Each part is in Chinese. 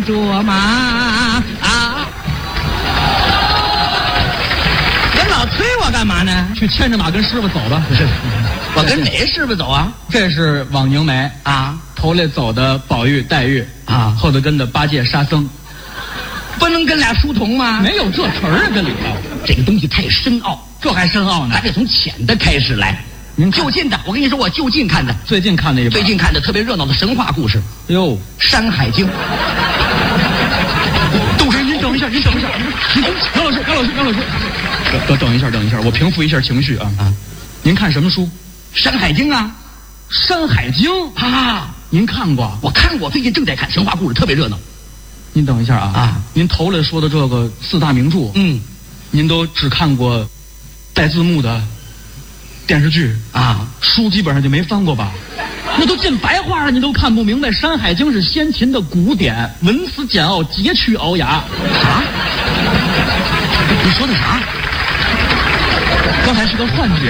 卓玛啊！人老催我干嘛呢？ 去牵着马跟师傅走吧。 我跟哪师傅走啊？ 这是枉凝眉啊， 头里走的宝玉、黛玉啊， 后头跟的八戒、沙僧。 不能跟俩书童吗？ 没有这词儿啊，这里头这个东西太深奥， 这还深奥呢。 咱得从浅的开始来。 您就近的，我跟你说，我就近看的， 最近看的一本， 最近看的特别热闹的神话故事。 哟，《 山海经》。 董事，您等一下，杨老师，等一下，我平复一下情绪啊。您看什么书？《 山海经》啊， 《山海经》 啊， 您看过？ 我看过，最近正在看神话故事，特别热闹。 您等一下啊，您头里说的这个四大名著，您都只看过带字幕的电视剧啊， 书基本上就没翻过吧？那都进白话了，您都看不明白。《山海经》是先秦的古典，文辞简奥，佶屈聱牙。 啥？你说的啥？ 刚才是个幻觉。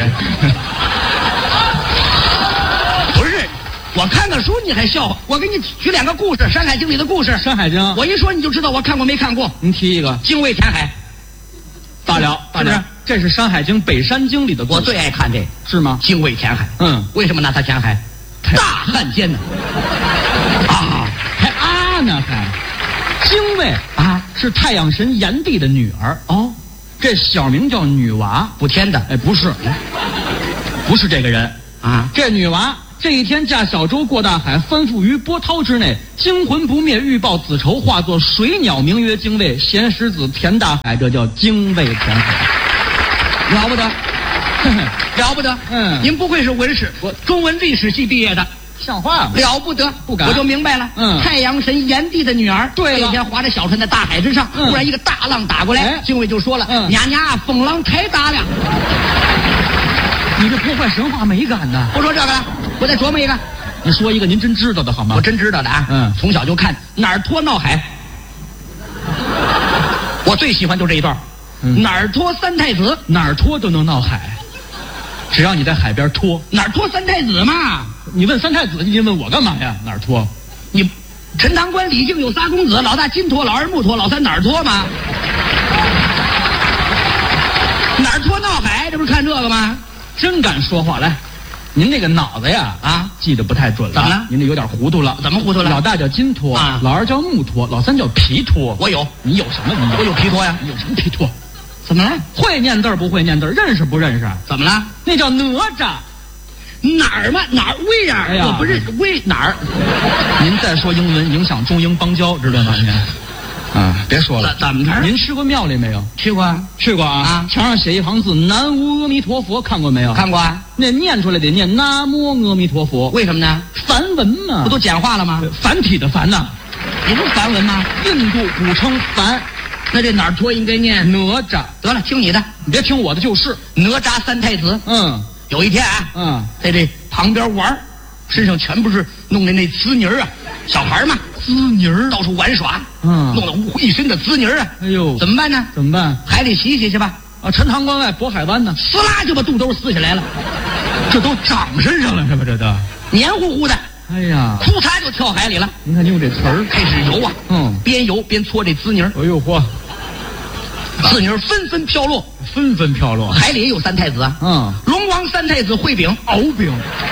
不是，我看个书你还笑话？我给你举两个故事，《山海经》里的故事。《 山海经》， 我一说你就知道我看过没看过。 您提一个。 精卫填海。 大了， 是不是？ 这是《山海经》北山经里的故事。 我最爱看这， 是吗？ 精卫填海。为什么拿它填海？大汉奸呢？啊， 还呢还？精卫啊，是太阳神炎帝的女儿哦。这小名叫女娃， 补天的。 哎，不是这个人啊。 这女娃这一天驾小舟过大海，翻覆于波涛之内，惊魂不灭，欲报子仇，化作水鸟，名曰精卫，衔石子填大海，这叫精卫填海。 了不得，了不得。您不愧是文史，我中文历史系毕业的。 像话吗？ 了不得， 不敢， 我就明白了。太阳神炎帝的女儿， 对了， 那天划着小船在大海之上，突然一个大浪打过来，精卫就说了：“娘娘，风浪太大了。” 你这破坏神话美感呢？ 不说这个了，我再琢磨一个。 你说一个您真知道的好吗？ 我真知道的啊。从小就看哪儿拖闹海，我最喜欢就这一段。哪儿拖三太子， 哪儿拖都能闹海，只要你在海边拖。 哪儿拖三太子嘛？ 你问三太子，你问我干嘛呀？哪儿拖？ 你陈塘关李靖有仨公子，老大金拖，老二木拖，老三哪儿拖吗？哪儿拖闹海，这不是看这个吗？ 真敢说话，来，您这个脑子呀记得不太准了。 怎么了？ 您这有点糊涂了。 怎么糊涂了？ 老大叫金拖啊， 老二叫木拖，老三叫皮拖。 我有， 你有什么？ 我有皮拖呀。 你有什么皮拖？ 怎么了？ 会念字不会念字，认识不认识？ 怎么了？ 那叫哪吒。 哪儿嘛？哪儿威啊？我不认识威哪儿。 您再说英文影响中英邦交，知道吗？您别说了。 怎么着？ 您吃过庙里没有？ 去过啊。 去过啊。墙上写一行字：南无阿弥陀佛，看过没有？ 看过啊。 那念出来得念南无阿弥陀佛， 为什么呢？ 梵文嘛。 不都简化了吗？ 繁体的繁呐。 你不是梵文吗？ 印度古称梵。 那这哪儿拖应该念哪吒？ 得了，听你的， 你别听我的，就是哪吒三太子。有一天在这旁边玩，身上全部是弄的那滋泥儿啊，小孩嘛， 滋泥儿到处玩耍，弄了一身的滋泥儿啊。 哎呦， 怎么办呢？ 怎么办？ 海里洗洗去吧。 陈塘关外渤海湾呢， 撕拉就把肚兜撕下来了， 这都长身上了是吧？这都黏糊糊的。 哎呀， 哭嚓就跳海里了。 您看你用这词儿， 开始游啊，边游边搓这滋泥儿。 哎呦嚯！ 滋泥纷纷飘落， 纷纷飘落。 海里也有三太子啊，龙王三太子烩饼、 敖饼，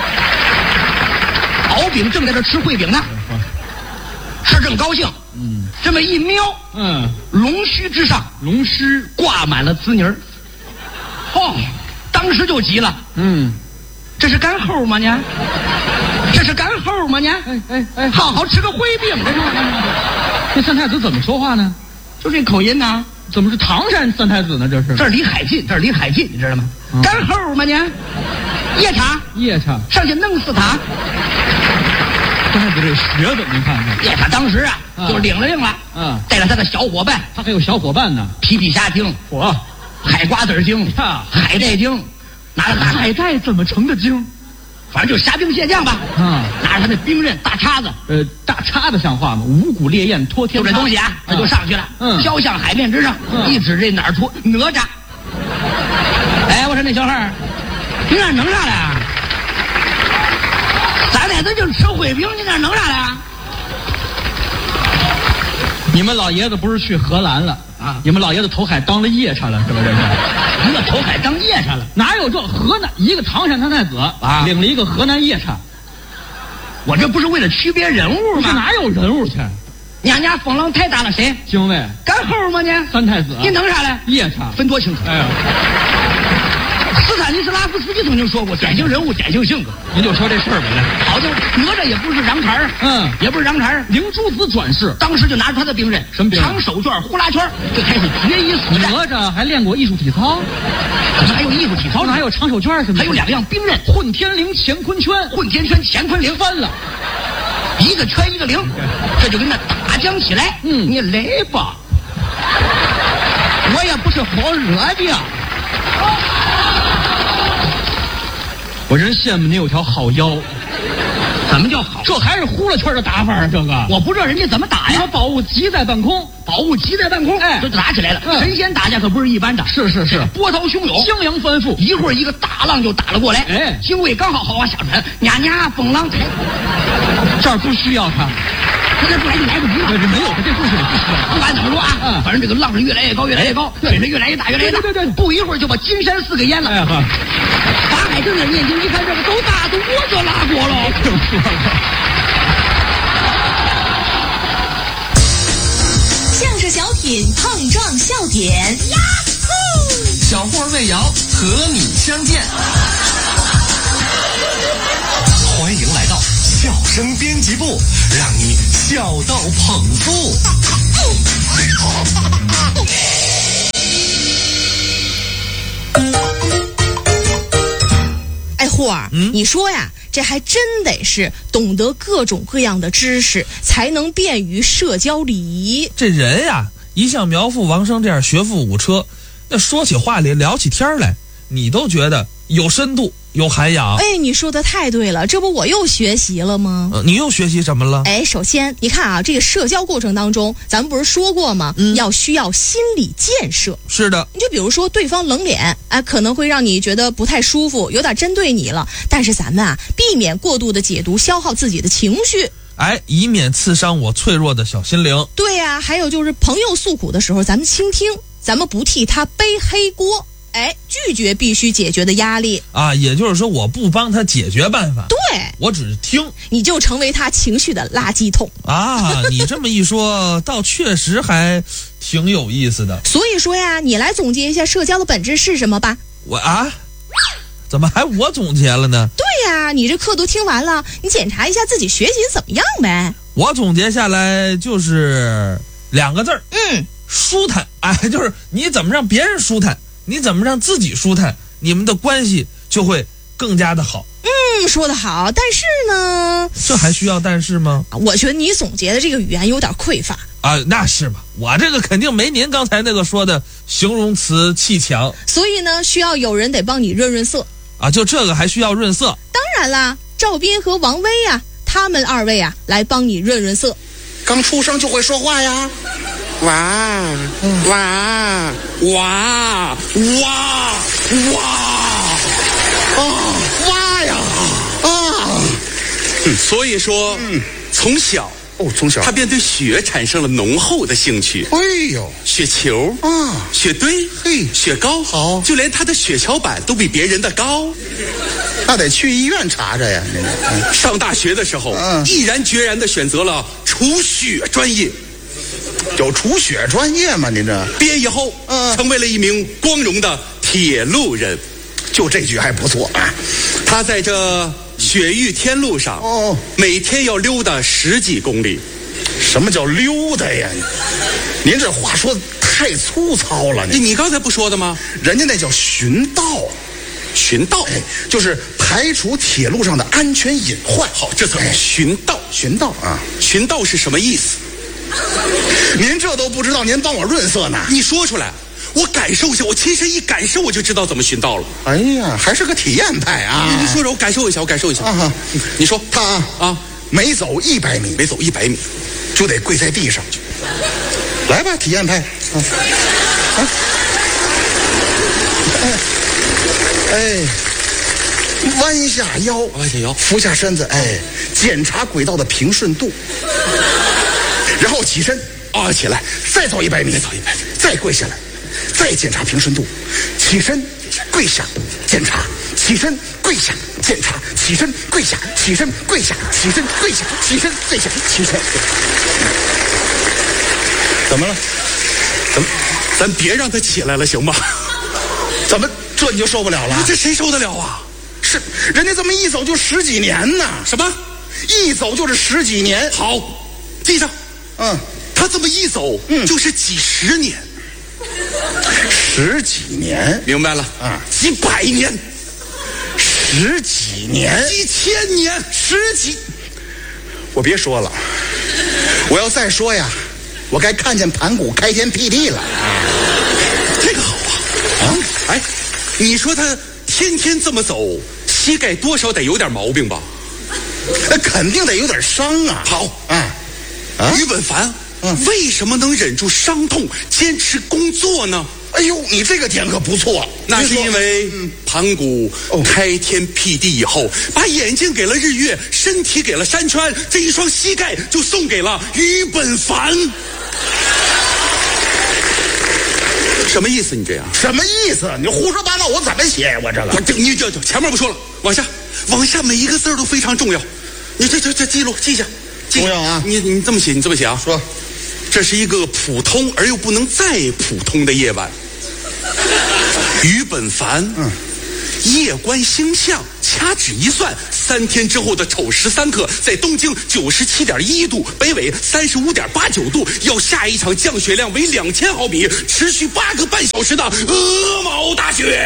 敖饼正在这吃烩饼呢，吃正高兴。这么一瞄，龙须之上， 龙须挂满了滋泥儿。当时就急了。这是干齁吗呢？这是干齁吗呢？ 哎， 好好吃个烩饼这是。 这三太子怎么说话呢？ 就这口音呢？ 怎么是唐山三太子呢？这是？ 这儿离海近，这儿离海近，你知道吗？干齁吗呢？夜叉， 夜叉， 上去弄死他！ 三太子这学的，您看看。 夜叉当时就领了令了，带着他的小伙伴， 他还有小伙伴呢， 皮皮虾精，海瓜子精，海带精，拿着大海带怎么成的精？ 反正就虾兵蟹将吧。拿着他那兵刃大叉子， 大叉子像话吗？五谷烈焰托天， 就这东西他就上去了，飘向海面之上，一指这哪儿拖哪吒。哎，我说那小孩你哪弄啥来啊？三太子就吃烩饼，你哪弄啥来啊？ 你们老爷子不是去荷兰了啊？你们老爷子投海当了夜叉了，是不是？ 一个投海当夜叉了？ 哪有这河南一个唐山太子啊，领了一个河南夜叉？ 我这不是为了区别人物吗？ 哪有人物去？ 娘家风浪太大了，谁？ 精卫。 干后吗呢？ 三太子。 你弄啥嘞？ 夜叉。 分多清楚。 哎呀。 斯坦尼斯拉夫斯基曾经说过，典型人物，典型性格。 您就说这事儿呗。 好像哪吒也不是瓤茬也不是瓤茬灵珠子转世， 当时就拿着他的兵刃， 什么兵刃？ 长手绢、呼啦圈，就开始决一死战。 哪吒还练过艺术体操？ 怎么还有艺术体操？ 还有长手绢什么？ 还有2样兵刃： 混天绫、乾坤圈。 混天圈、乾坤绫翻了， 一个圈一个绫，这就跟那打将起来。你来吧，我也不是好惹的。 我真羡慕你有条好腰。 怎么叫好？ 这还是呼啦圈的打法啊！这个我不知道人家怎么打呀。 把宝物集在半空， 宝物集在半空，就打起来了。神仙打架可不是一般的， 是， 波涛汹涌， 襄阳翻覆， 一会儿一个大浪就打了过来。精卫刚好好下船，娘风浪抬， 这儿不需要他。 他这不来就来不及了。 没有，这故事里不需要。 不管怎么说啊，反正这个浪是越来越高，越来越高，水是越来越大，越来越大。 对， 不一会儿就把金山4个淹了。法海正在念经，一看这个都大，都我这拉过了。 相声小品碰撞笑点，呀呼！ 小霍魏瑶和你相见。欢迎来到笑声编辑部，让你笑到捧腹。 哎，霍儿，你说呀，这还真得是懂得各种各样的知识，才能便于社交礼仪。 这人呀，一像苗阜、王声这样学富五车，那说起话来聊起天来，你都觉得有深度有涵养。 哎，你说的太对了，这不我又学习了吗？ 你又学习什么了？ 哎，首先你看啊，这个社交过程当中，咱们不是说过吗？需要心理建设。 是的， 你就比如说对方冷脸，可能会让你觉得不太舒服，有点针对你了。但是咱们啊，避免过度的解读，消耗自己的情绪。 以免刺伤我脆弱的小心灵。 对呀，还有就是朋友诉苦的时候，咱们倾听，咱们不替他背黑锅。拒绝必须解决的压力啊，也就是说我不帮他解决办法， 对， 我只是听， 你就成为他情绪的垃圾桶啊。你这么一说，倒确实还挺有意思的。 所以说呀，你来总结一下社交的本质是什么吧。 怎么还我总结了呢？ 对呀，你这课都听完了，你检查一下自己学习怎么样呗。 我总结下来就是2个字儿，舒坦。就是你怎么让别人舒坦，你怎么让自己舒坦，你们的关系就会更加的好。 说得好，但是呢， 这还需要但是吗？ 我觉得你总结的这个语言有点匮乏啊。那是吧，我这个肯定没您刚才那个说的形容词气强， 所以呢，需要有人得帮你润润色啊。就这个还需要润色？ 当然啦，赵斌和王威呀，他们2位啊来帮你润润色。 刚出生就会说话呀，哇哇哇哇哇呀所以说，从小他便对雪产生了浓厚的兴趣。 哎呦， 雪球雪堆，雪糕， 好， 就连他的雪橇板都比别人的高。 那得去医院查查呀。 上大学的时候，毅然决然地选择了除雪专业。 有除雪专业吗？您这毕业以后，成为了一名光荣的铁路人。 就这句还不错啊。 他在这雪域天路上，每天要溜达10几公里。 什么叫溜达呀？您这话说太粗糙了。 你刚才不说的吗？ 人家那叫巡道。 巡道， 就是排除铁路上的安全隐患。 好，这叫巡道。 巡道啊， 巡道是什么意思？ 您这都不知道，您帮我润色呢。 你说出来，我感受一下，我亲身一感受，我就知道怎么巡道了。 哎呀，还是个体验派啊！ 你说说，我感受一下，你说他每走100米，就得跪在地上。来吧，体验派。弯下腰，俯下身子，检查轨道的平顺度，然后起身， 哦，起来，再走100米，再走100米，再跪下来，再检查平顺度，起身，跪下，检查，起身，跪下，检查，起身，跪下，起身，跪下，起身，跪下，起身，跪下，起身。怎么了？咱别让他起来了，行吗？怎么这你就受不了了？这谁受得了啊？是人家这么一走就10几年呢。什么？一走就是10几年。好，记上。他这么一走，就是几十年。10几年，明白了啊？几百年，10几年，几千年，10几。我别说了，我要再说呀，我该看见盘古开天辟地了。这个好啊！哎，你说他天天这么走，膝盖多少得有点毛病吧？那肯定得有点伤啊。好，于本凡，为什么能忍住伤痛，坚持工作呢？哎呦，你这个点可不错。那是因为盘古开天辟地以后，把眼睛给了日月，身体给了山川，这一双膝盖就送给了于本凡。什么意思？你这样什么意思？你胡说八道，我怎么写？我这个，你这前面不说了，往下每一个字都非常重要。你这记录记下，重要啊！你这么写，啊？说，这是一个普通而又不能再普通的夜晚。于本凡，夜观星象，掐指一算，3天之后的丑时3刻，在东经97.11度，北纬35.89度，要下一场降雪量为2000毫米，持续8个半小时的鹅毛大雪。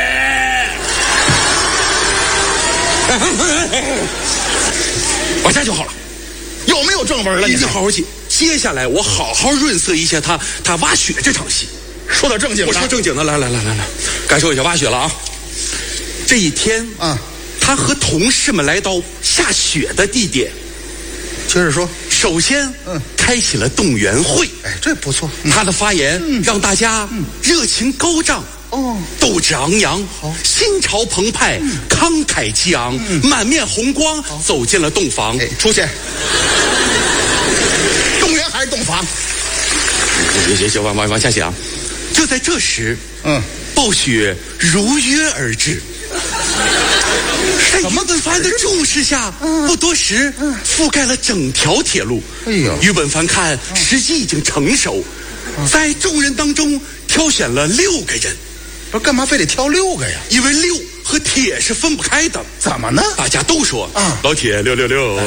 往下就好了，有没有正文了？你好好记。接下来我好好润色一下他挖雪这场戏。说点正经的，我说正经的，来，感受一下挖雪了啊！这一天他和同事们来到下雪的地点。接着说，首先开启了动员会。哎，这不错。他的发言让大家热情高涨，斗志昂扬，心潮澎湃，慷慨激昂，满面红光，走进了洞房。出去。动员还是洞房？行，往下讲。就在这时，暴雪如约而至。在于本凡的注视下，不多时覆盖了整条铁路。哎呦！于本凡看时机已经成熟，在众人当中挑选了6个人。不是干嘛非得挑6个呀？因为6和铁是分不开的。怎么呢？大家都说老铁666。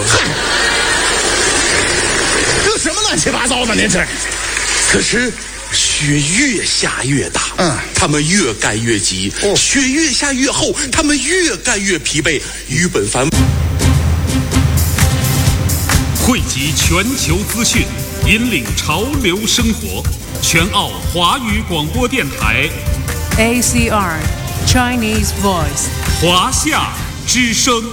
这什么乱七八糟的？您这。可是雪越下越大，他们越干越急；雪越下越厚，他们越干越疲惫。于本凡汇集全球资讯，引领潮流生活。全澳华语广播电台 ACR Chinese Voice 华夏之声。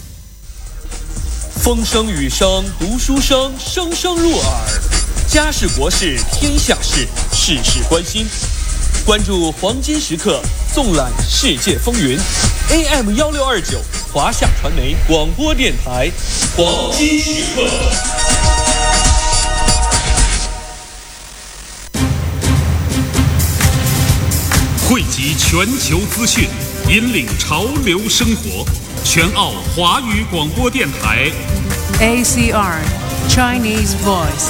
风声雨声读书声，声声入耳。家事国事天下事，事事关心。关注黄金时刻，纵览世界风云。AM 1629华夏传媒广播电台，黄金时刻。 汇集全球资讯，引领潮流生活。全澳华语广播电台 ACR Chinese Voice